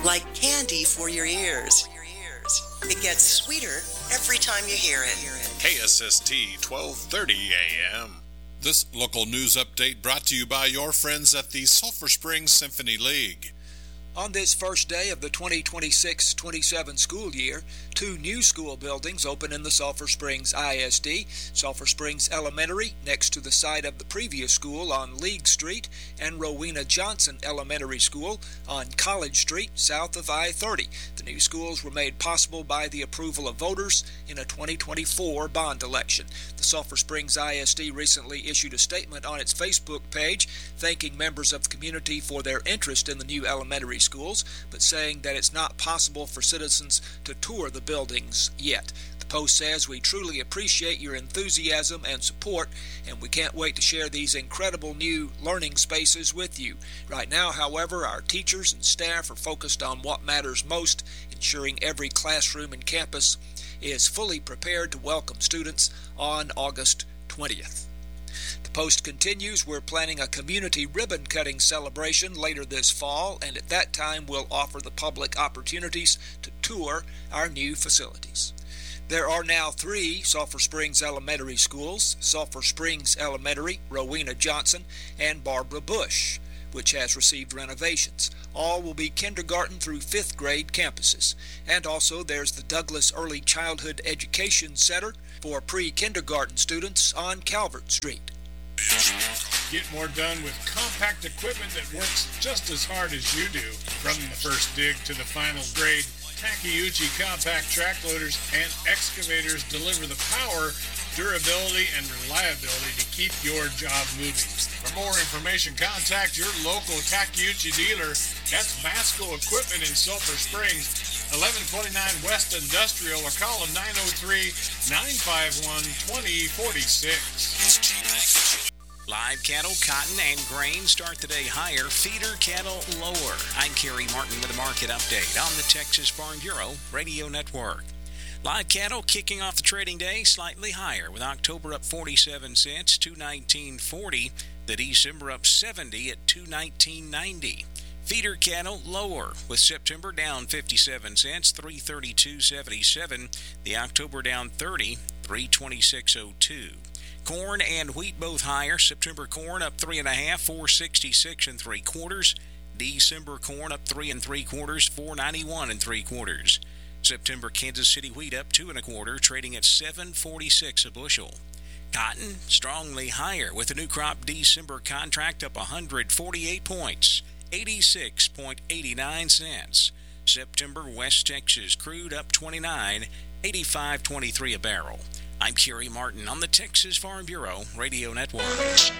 like candy for your ears. It gets sweeter every time you hear it. KSST 1230 AM. This local news update brought to you by your friends at the Sulphur Springs Symphony League. On this first day of the 2026-27 school year, 2 new school buildings open in the Sulphur Springs ISD, Sulphur Springs Elementary, next to the site of the previous school on League Street, and Rowena Johnson Elementary School on College Street, south of I-30. The new schools were made possible by the approval of voters in a 2024 bond election. The Sulphur Springs ISD recently issued a statement on its Facebook page thanking members of the community for their interest in the new elementary schools, but saying that it's not possible for citizens to tour the buildings yet. The post says, "We truly appreciate your enthusiasm and support, and we can't wait to share these incredible new learning spaces with you. Right now, however, our teachers and staff are focused on what matters most, ensuring every classroom and campus is fully prepared to welcome students on August 20th. The post continues, "We're planning a community ribbon-cutting celebration later this fall, and at that time we'll offer the public opportunities to tour our new facilities." There are now 3 Sulphur Springs Elementary schools: Sulphur Springs Elementary, Rowena Johnson, and Barbara Bush, which has received renovations. All will be kindergarten through 5th grade campuses. And also there's the Douglas Early Childhood Education Center for pre-kindergarten students on Calvert Street. Get more done with compact equipment that works just as hard as you do. From the first dig to the final grade, Takeuchi compact track loaders and excavators deliver the power, durability, and reliability to keep your job moving. For more information, contact your local Takeuchi dealer. That's Masco Equipment in Sulphur Springs, 1129 West Industrial, or call them 903-951-2046. Live cattle, cotton, and grain start the day higher. Feeder cattle lower. I'm Kerry Martin with a market update on the Texas Farm Bureau Radio Network. Live cattle kicking off the trading day slightly higher, with October up 47 cents, $219.40. The December up 70 at $219.90. Feeder cattle lower, with September down 57 cents, $332.77. The October down 30, $326.02. Corn and wheat both higher. September corn up 3.5, $466 3/4. December corn up 3 3/4, $491 3/4. September Kansas City wheat up 2 1/4, trading at $7.46 a bushel. Cotton strongly higher, with the new crop December contract up 148 points, 86.89 cents. September West Texas crude up 29, 85.23 a barrel. I'm Kerry Martin on the Texas Farm Bureau Radio Network.